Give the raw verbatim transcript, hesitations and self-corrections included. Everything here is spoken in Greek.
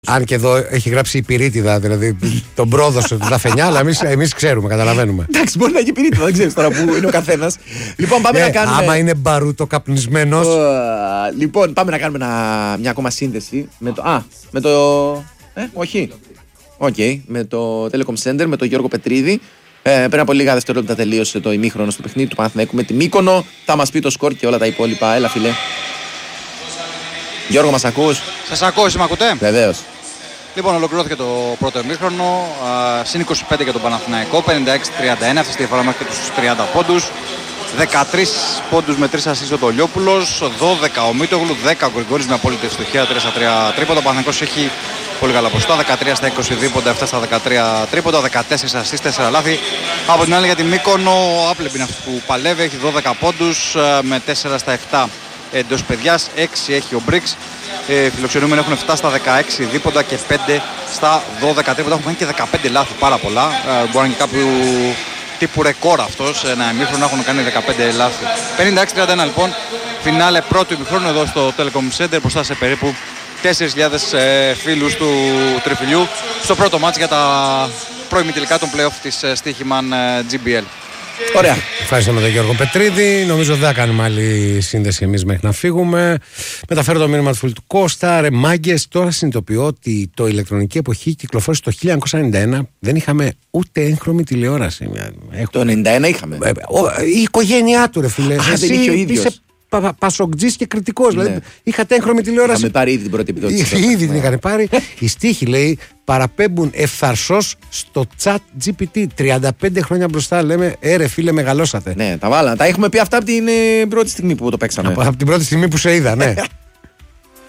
Αν και εδώ έχει γράψει η πυρίτιδα, δηλαδή τον πρόδωσο του Δαφενιά, αλλά εμείς, εμείς ξέρουμε, καταλαβαίνουμε. Εντάξει, μπορεί να έχει πυρίτιδα, δεν ξέρεις τώρα που είναι ο καθένας. Λοιπόν, πάμε ναι, να κάνουμε. Άμα είναι μπαρούτο καπνισμένος. Uh, λοιπόν, πάμε να κάνουμε ένα, μια ακόμα σύνδεση με το. Α, με το. Ε, όχι. Οκ, okay, με το Telecom Center, με τον Γιώργο Πετρίδη. Ε, πριν από λίγα δευτερόλεπτα τελείωσε το ημίχρονο στο παιχνίδι του Παναθηναϊκού με τη Μύκονο. Θα μας πει το σκορ και όλα τα υπόλοιπα. Έλα, φίλε. Γιώργο, μας ακούς? Σας ακούω, εσύ με ακούτε? Βεβαίως. Λοιπόν, ολοκληρώθηκε το πρώτο ημίχρονο. Συν είκοσι πέντε για τον Παναθηναϊκό, πενήντα έξι τριάντα ένα. Αυτή τη διαφορά μέχρι και τους τριάντα πόντους. δεκατρείς πόντους με τρεις ασίστ ο Τολιόπουλος, δώδεκα ο Μίτογλου, δέκα ο Γκριγκόνης με απόλυτη ευστοχία, τρία στα τρία τρίποντα. Ο Παναθηναϊκός έχει πολύ καλά ποσοστά, δεκατρία στα είκοσι δίποντα, επτά στα δεκατρία τρίποντα, δεκατέσσερα ασίστ, τέσσερα λάθη. Από την άλλη για τη Μύκονο, ο Άπλεπ είναι αυτή που παλεύει, έχει δώδεκα πόντους με τέσσερα στα επτά εντός παιδιάς, έξι έχει ο Μπρίξ. Ε, φιλοξενούμενοι έχουν επτά στα δεκαέξι δίποντα και πέντε στα δώδεκα τρίποντα. Έχουν κάνει και δεκαπέντε λάθη, πάρα πολλά. Ε, μπορεί να είναι κάποιου τύπου ρεκόρ αυτός, ένα ημίχρονο έχουν κάνει δεκαπέντε λάθη. πενήντα έξι τριάντα ένα λοιπόν, φινάλε πρώτου ημίχρονου εδώ στο Telecom Center μπροστά σε περίπου τέσσερις χιλιάδες ε, φίλους του Τριφυλιού στο πρώτο μάτς για τα προημιτελικά των play-off της ε, Στοίχημαν ε, τζι μπι ελ. Ωραία. Ευχαριστώ με τον Γιώργο Πετρίδη. Νομίζω δεν θα κάνουμε άλλη σύνδεση εμείς μέχρι να φύγουμε. Μεταφέρω το μήνυμα του φίλου του Κώστα. Ρε μάγκες, τώρα συνειδητοποιώ ότι το ηλεκτρονική εποχή κυκλοφόρησε το χίλια εννιακόσια ενενήντα ένα. Δεν είχαμε ούτε έγχρωμη τηλεόραση. Έχω... Το ενενήντα ένα είχαμε. Ε, ο, η οικογένειά του, ρε φίλε. Α, εσύ δεν είχε ο ίδιος. Είσαι πα, πασοκτζής και κριτικός. Ναι. Δηλαδή, είχατε έγχρωμη τηλεόραση. Είχαμε πάρει ήδη την πρώτη επιδότηση. Ήδη την είχαν πάρει. Οι στίχοι, λέει, παραπέμπουν ευθαρσώς στο chat τζι πι τι. τριάντα πέντε χρόνια μπροστά λέμε, ε ρε φίλε, μεγαλώσατε. Ναι, τα βάλαμε. Τα έχουμε πει αυτά από την ε, πρώτη στιγμή που το παίξαμε. Από, από την πρώτη στιγμή που σε είδα, ναι.